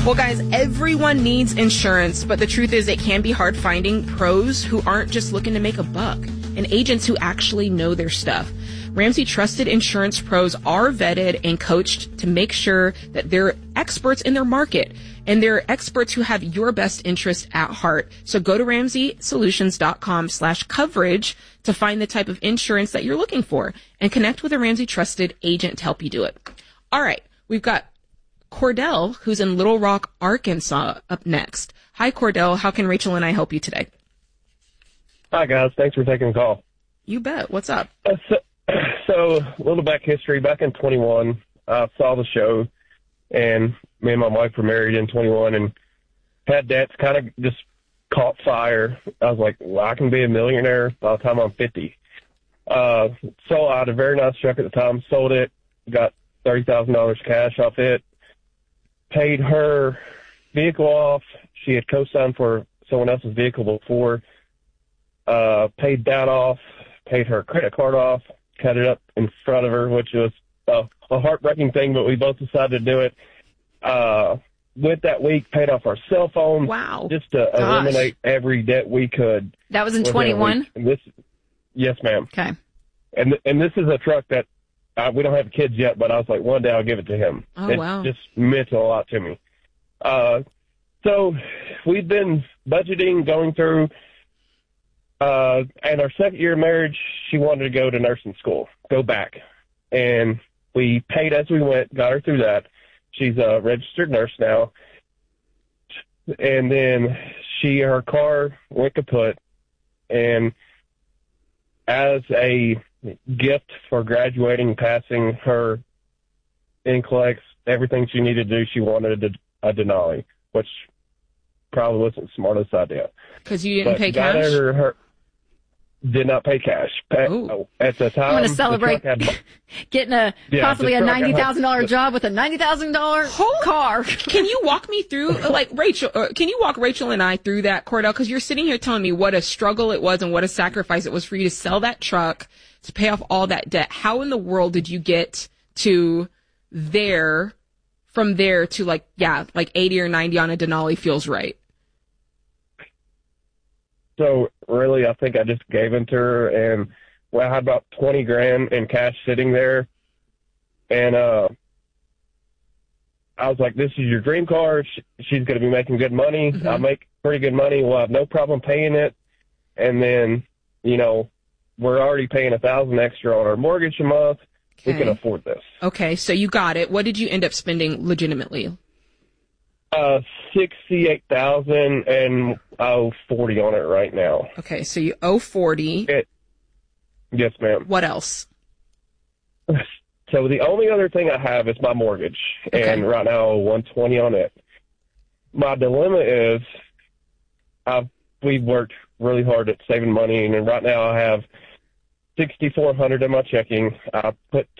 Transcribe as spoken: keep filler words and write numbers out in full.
Well, guys, everyone needs insurance, but the truth is it can be hard finding pros who aren't just looking to make a buck and agents who actually know their stuff. Ramsey Trusted Insurance Pros are vetted and coached to make sure that they're experts in their market, and they're experts who have your best interest at heart. So go to ramsey solutions dot com slash coverage to find the type of insurance that you're looking for and connect with a Ramsey Trusted agent to help you do it. All right, we've got Cordell, who's in Little Rock, Arkansas, up next. Hi, Cordell. How can Rachel and I help you today? Hi, guys. Thanks for taking the call. You bet. What's up? Uh, so, so, a little back history. Back in twenty-one, I saw the show, and me and my wife were married in twenty-one, and had debts kind of just caught fire. I was like, well, I can be a millionaire by the time I'm fifty. Uh, so I had a very nice truck at the time, sold it, got thirty thousand dollars cash off it, paid her vehicle off. She had co-signed for someone else's vehicle before, uh, paid that off, paid her credit card off, cut it up in front of her, which was a, a heartbreaking thing, but we both decided to do it. Uh, with that week, paid off our cell phone. Wow. Just to Gosh. eliminate every debt we could. That was in twenty-one? This, yes, ma'am. Okay. And and this is a truck that uh, we don't have kids yet, but I was like, one day I'll give it to him. Oh, it wow. just meant a lot to me. Uh, so we've been budgeting, going through, uh, and our second year of marriage, she wanted to go to nursing school, go back. And we paid as we went, got her through that. She's a registered nurse now. And then she, her car went kaput. And as a gift for graduating, passing her N C L E X, everything she needed to do, she wanted a, a Denali, which probably wasn't the smartest idea. Because you didn't But pay got cash? Her, her, did not pay cash. Pay, Ooh. At the time, I'm going to the celebrate truck had- getting a Yeah, possibly the a truck had- ninety thousand dollars job with a ninety thousand dollars Hold- car. Can you walk me through, like, Rachel, uh, can you walk Rachel and I through that, Cordell? Because you're sitting here telling me what a struggle it was and what a sacrifice it was for you to sell that truck to pay off all that debt. How in the world did you get to there, from there to, like, yeah, like eighty or ninety on a Denali feels right? So really, I think I just gave it to her, and well, I had about twenty grand in cash sitting there, and uh, I was like, "This is your dream car. She, she's going to be making good money. Mm-hmm. I make pretty good money. We'll have no problem paying it." And then, you know, we're already paying a thousand extra on our mortgage a month. Okay. We can afford this. Okay, so you got it. What did you end up spending legitimately? Uh, sixty-eight thousand and oh forty on it right now. Okay, so you owe forty. It, yes, ma'am. What else? So the only other thing I have is my mortgage, Okay. and right now I owe one twenty on it. My dilemma is, I've we've worked really hard at saving money, and right now I have sixty-four hundred in my checking. I put